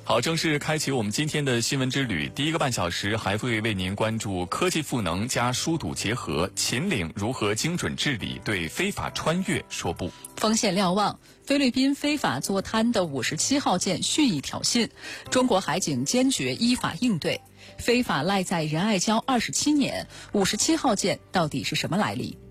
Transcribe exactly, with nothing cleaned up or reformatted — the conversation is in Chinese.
好，正式开启我们今天的新闻之旅。第一个半小时还会为您关注科技赋能加疏堵结合，秦岭如何精准治理对非法穿越说不。 锋线瞭望，菲律宾非法坐滩的五十七号舰蓄意挑衅，中国海警坚决依法应对。非法赖在仁爱礁二十七年，五十七号舰到底是什么来历？